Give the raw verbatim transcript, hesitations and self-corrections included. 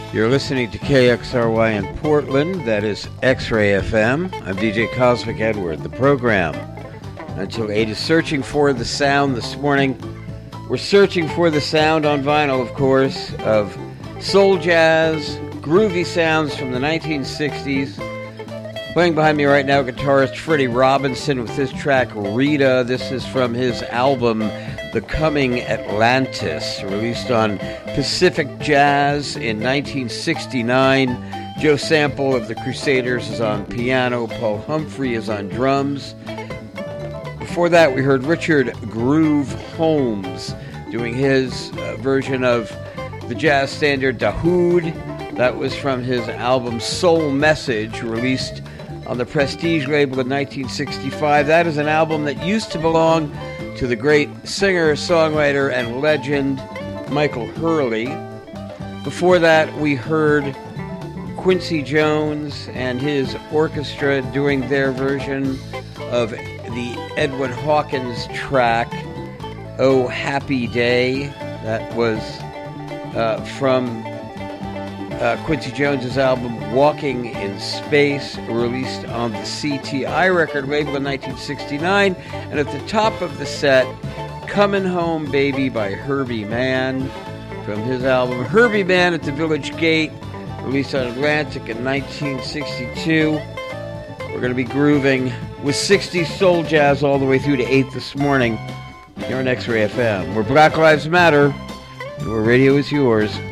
You're listening to K X R Y in Portland. That is X-Ray F M. I'm D J Cosmic Edward. The program until eight is Searching for the Sound. This morning, we're searching for the sound on vinyl, of course, of soul jazz, groovy sounds from the nineteen sixties. Playing behind me right now, guitarist Freddie Robinson with his track Rita. This is from his album The Coming Atlantis, released on Pacific Jazz in nineteen sixty-nine. Joe Sample of the Crusaders is on piano. Paul Humphrey is on drums. Before that, we heard Richard Groove Holmes doing his uh, version of the jazz standard Dahoud. That was from his album Soul Message, released on the Prestige label in nineteen sixty-five. That is an album that used to belong to the great singer, songwriter, and legend Michael Hurley. Before that, we heard Quincy Jones and his orchestra doing their version of the Edwin Hawkins track, Oh Happy Day. That was uh, from uh, Quincy Jones's album Walking in Space, released on the C T I record label in nineteen sixty-nine. And at the top of the set, Comin' Home Baby by Herbie Mann from his album Herbie Mann at the Village Gate, released on Atlantic in nineteen sixty-two. We're going to be grooving with sixties soul jazz all the way through to eight this morning here on X-Ray F M, where Black Lives Matter and where radio is yours.